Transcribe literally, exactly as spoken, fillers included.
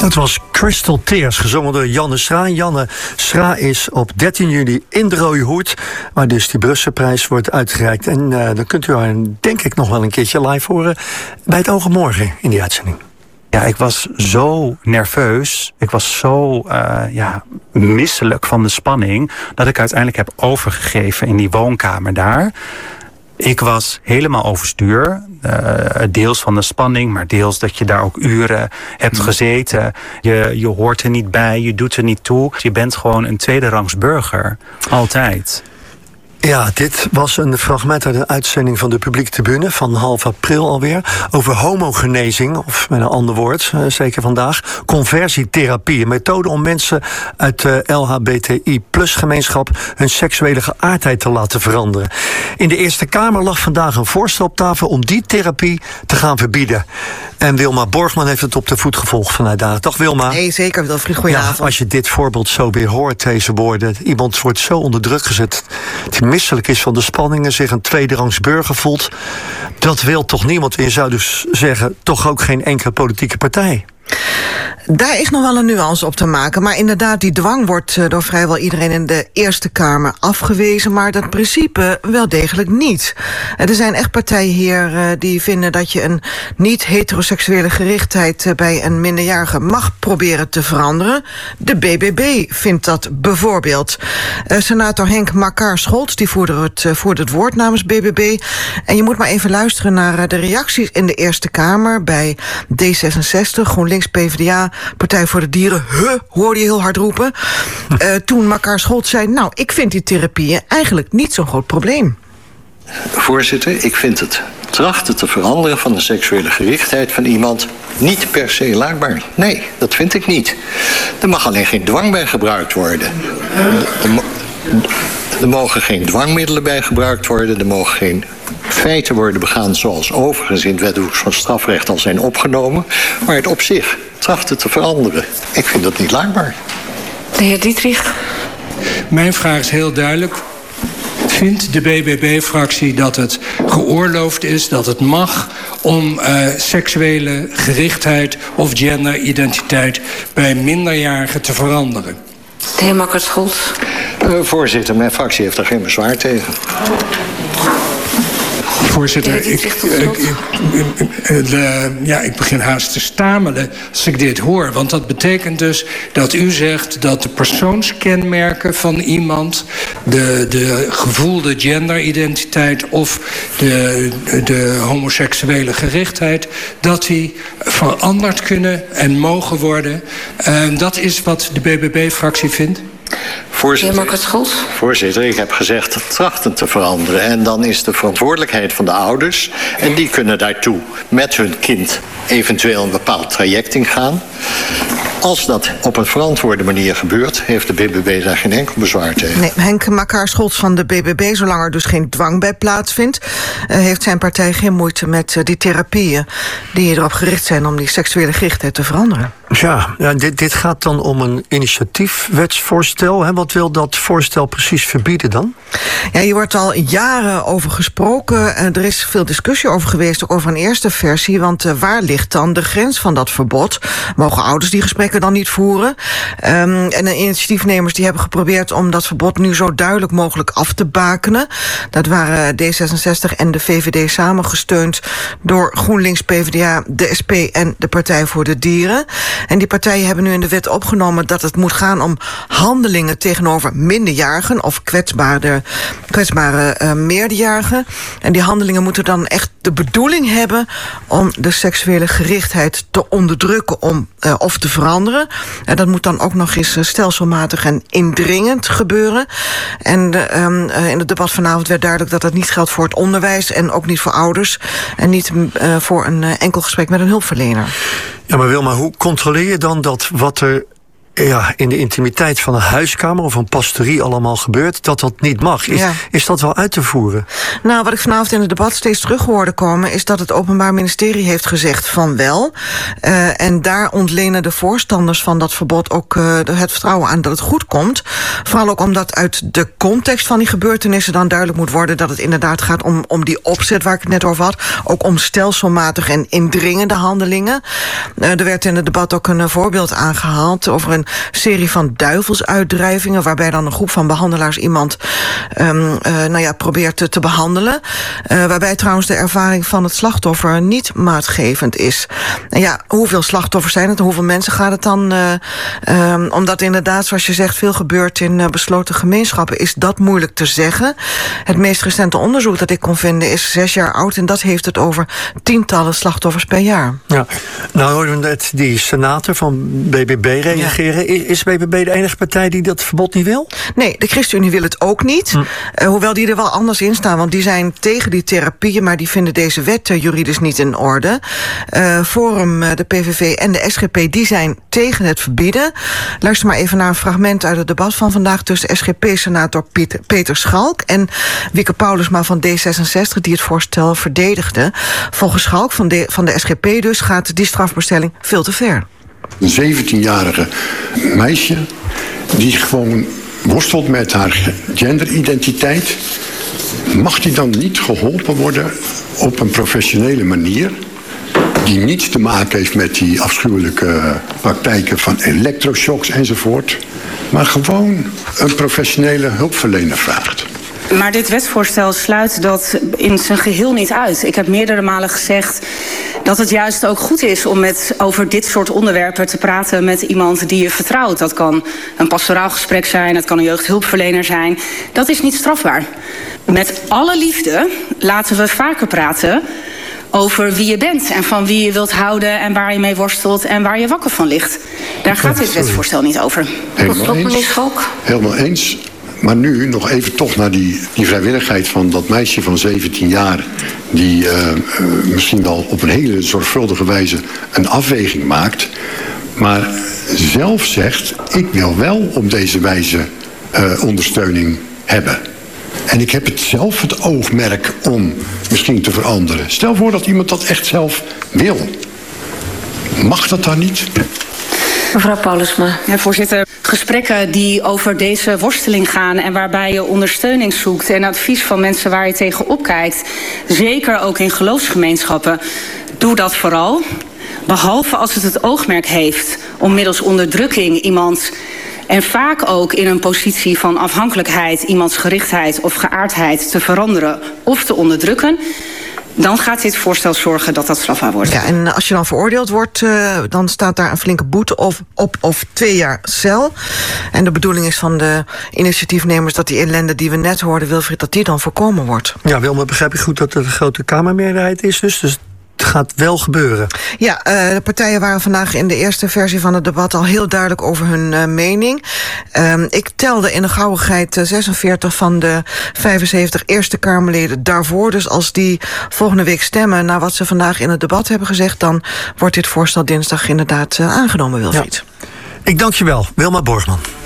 Dat was Crystal Tears, gezongen door Janne Schra. Janne Schra is op dertien juli in de Rode Hoed, waar dus die Brusselprijs wordt uitgereikt. En uh, dan kunt u haar, denk ik, nog wel een keertje live horen bij het Oog op Morgen in die uitzending. Ja, ik was zo nerveus. Ik was zo uh, ja, misselijk van de spanning, dat ik uiteindelijk heb overgegeven in die woonkamer daar. Ik was helemaal overstuur. Uh, deels van de spanning, maar deels dat je daar ook uren hebt gezeten. Je, je hoort er niet bij, je doet er niet toe. Je bent gewoon een tweederangs burger. Altijd. Ja, dit was een fragment uit een uitzending van de Publieke Tribune van half april alweer. Over homogenezing, of met een ander woord, uh, zeker vandaag. Conversietherapie, een methode om mensen uit de L H B T I plus gemeenschap hun seksuele geaardheid te laten veranderen. In de Eerste Kamer lag vandaag een voorstel op tafel om die therapie te gaan verbieden. En Wilma Borgman heeft het op de voet gevolgd vanuit daar. Dag Wilma. Nee, zeker Wilfried, goedenavond. Ja, als je dit voorbeeld zo weer hoort, deze woorden. Iemand wordt zo onder druk gezet, die misselijk is van de spanningen, zich een tweederangs burger voelt. Dat wil toch niemand? En je zou dus zeggen, toch ook geen enkele politieke partij. Daar is nog wel een nuance op te maken. Maar inderdaad, die dwang wordt uh, door vrijwel iedereen in de Eerste Kamer afgewezen. Maar dat principe wel degelijk niet. Uh, er zijn echt partijen hier uh, die vinden dat je een niet-heteroseksuele gerichtheid uh, bij een minderjarige mag proberen te veranderen. De B B B vindt dat bijvoorbeeld. Uh, senator Henk Makar-Scholz die voerde het, uh, voerde het woord namens B B B. En je moet maar even luisteren naar uh, de reacties in de Eerste Kamer bij D zesenzestig, GroenLinks, P v d A, Partij voor de Dieren. Huh, hoorde je heel hard roepen. Uh, toen Makar-Scholz zei, nou, ik vind die therapieën eigenlijk niet zo'n groot probleem. Voorzitter, ik vind het trachten te veranderen van de seksuele gerichtheid van iemand niet per se laakbaar. Nee, dat vind ik niet. Er mag alleen geen dwang bij gebruikt worden. Er, mo- er mogen geen dwangmiddelen bij gebruikt worden. Er mogen geen feiten worden begaan zoals overigens in het wetboek van strafrecht al zijn opgenomen. Maar het op zich trachten te veranderen. Ik vind dat niet laakbaar. De heer Dietrich. Mijn vraag is heel duidelijk. Vindt de B B B-fractie dat het geoorloofd is, dat het mag om uh, seksuele gerichtheid of genderidentiteit bij minderjarigen te veranderen? De heer Makar-Scholz. Uh, voorzitter, mijn fractie heeft daar geen bezwaar tegen. Voorzitter, ik, ik, ik, ik, de, ja, ik begin haast te stamelen als ik dit hoor. Want dat betekent dus dat u zegt dat de persoonskenmerken van iemand, de, de gevoelde genderidentiteit of de, de homoseksuele gerichtheid, dat die veranderd kunnen en mogen worden. Uh, dat is wat de B B B-fractie vindt. Voorzitter, voorzitter, ik heb gezegd trachten te veranderen. En dan is de verantwoordelijkheid van de ouders. En die kunnen daartoe met hun kind eventueel een bepaald traject ingaan. Als dat op een verantwoorde manier gebeurt, heeft de B B B daar geen enkel bezwaar tegen. Nee, Henk Makar-Scholz van de B B B, zolang er dus geen dwang bij plaatsvindt, uh, heeft zijn partij geen moeite met uh, die therapieën die erop gericht zijn om die seksuele gerichtheid te veranderen. Ja, ja dit, dit gaat dan om een initiatiefwetsvoorstel. Hè? Wat wil dat voorstel precies verbieden dan? Ja, hier wordt al jaren over gesproken. Uh, er is veel discussie over geweest, ook over een eerste versie. Want uh, waar ligt dan de grens van dat verbod? Mogen ouders die gesprekken dan niet voeren? Um, en de initiatiefnemers die hebben geprobeerd om dat verbod nu zo duidelijk mogelijk af te bakenen. Dat waren D zesenzestig en de V V D samen gesteund door GroenLinks, P v d A, de S P en de Partij voor de Dieren. En die partijen hebben nu in de wet opgenomen dat het moet gaan om handelingen tegenover minderjarigen of kwetsbare, kwetsbare uh, meerderjarigen. En die handelingen moeten dan echt de bedoeling hebben om de seksuele gerichtheid te onderdrukken om, uh, of te veranderen. En dat moet dan ook nog eens uh, stelselmatig en indringend gebeuren. En uh, um, uh, in het debat vanavond werd duidelijk dat dat niet geldt voor het onderwijs en ook niet voor ouders en niet uh, voor een uh, enkel gesprek met een hulpverlener. Ja, maar Wilma, hoe controleer je dan dat wat er ja, in de intimiteit van een huiskamer of een pastorie allemaal gebeurt, dat dat niet mag. Is, ja. is dat wel uit te voeren? Nou, wat ik vanavond in het debat steeds terug hoorde komen, is dat het Openbaar Ministerie heeft gezegd van wel. Uh, en daar ontlenen de voorstanders van dat verbod ook uh, het vertrouwen aan dat het goed komt. Vooral ook omdat uit de context van die gebeurtenissen dan duidelijk moet worden dat het inderdaad gaat om, om die opzet waar ik het net over had. Ook om stelselmatige en indringende handelingen. Uh, er werd in het debat ook een uh, voorbeeld aangehaald over een serie van duivelsuitdrijvingen, waarbij dan een groep van behandelaars iemand um, uh, nou ja, probeert te, te behandelen. Uh, waarbij trouwens de ervaring van het slachtoffer niet maatgevend is. En ja, hoeveel slachtoffers zijn het en hoeveel mensen gaat het dan? Uh, um, omdat inderdaad, zoals je zegt, veel gebeurt in uh, besloten gemeenschappen, is dat moeilijk te zeggen. Het meest recente onderzoek dat ik kon vinden is zes jaar oud en dat heeft het over tientallen slachtoffers per jaar. Ja, nou hoorden we net die senator van B B B reageren. Ja. Is B B B de enige partij die dat verbod niet wil? Nee, de ChristenUnie wil het ook niet. Hm. Uh, hoewel die er wel anders in staan, want die zijn tegen die therapieën, maar die vinden deze wet uh, juridisch niet in orde. Uh, Forum, uh, de P V V en de S G P, die zijn tegen het verbieden. Luister maar even naar een fragment uit het debat van vandaag tussen S G P-senator Peter, Peter Schalk en Wieke Paulusma van D zesenzestig, die het voorstel verdedigde. Volgens Schalk van de, van de S G P dus gaat die strafbestelling veel te ver. Een zeventienjarige meisje die gewoon worstelt met haar genderidentiteit. Mag die dan niet geholpen worden op een professionele manier, die niets te maken heeft met die afschuwelijke praktijken van elektroshocks enzovoort, maar gewoon een professionele hulpverlener vraagt? Maar dit wetsvoorstel sluit dat in zijn geheel niet uit. Ik heb meerdere malen gezegd dat het juist ook goed is om met, over dit soort onderwerpen te praten met iemand die je vertrouwt. Dat kan een pastoraal gesprek zijn, dat kan een jeugdhulpverlener zijn. Dat is niet strafbaar. Met alle liefde laten we vaker praten over wie je bent en van wie je wilt houden en waar je mee worstelt en waar je wakker van ligt. Daar gaat dit wetsvoorstel niet over. Helemaal eens. Helemaal eens. Maar nu nog even toch naar die, die vrijwilligheid van dat meisje van zeventien jaar... die uh, uh, misschien wel op een hele zorgvuldige wijze een afweging maakt, maar zelf zegt, ik wil wel op deze wijze uh, ondersteuning hebben. En ik heb het zelf het oogmerk om misschien te veranderen. Stel voor dat iemand dat echt zelf wil. Mag dat dan niet? Mevrouw Paulusma. Ja, voorzitter, gesprekken die over deze worsteling gaan en waarbij je ondersteuning zoekt en advies van mensen waar je tegenop kijkt, zeker ook in geloofsgemeenschappen, doe dat vooral. Behalve als het het oogmerk heeft om middels onderdrukking iemand, en vaak ook in een positie van afhankelijkheid, iemands gerichtheid of geaardheid te veranderen of te onderdrukken, dan gaat dit voorstel zorgen dat dat strafbaar wordt. Ja, en als je dan veroordeeld wordt, uh, dan staat daar een flinke boete of, op of twee jaar cel. En de bedoeling is van de initiatiefnemers dat die ellende die we net hoorden, Wilfried, dat die dan voorkomen wordt. Ja, Wilma, begrijp ik goed dat het een grote Kamermeerderheid is dus? Dus het gaat wel gebeuren. Ja, uh, de partijen waren vandaag in de eerste versie van het debat al heel duidelijk over hun uh, mening. Uh, ik telde in de gauwigheid uh, zesenveertig van de vijfenzeventig Eerste Kamerleden daarvoor. Dus als die volgende week stemmen naar wat ze vandaag in het debat hebben gezegd, dan wordt dit voorstel dinsdag inderdaad uh, aangenomen, Wilfried. Ja. Ik dank je wel, Wilma Borgman.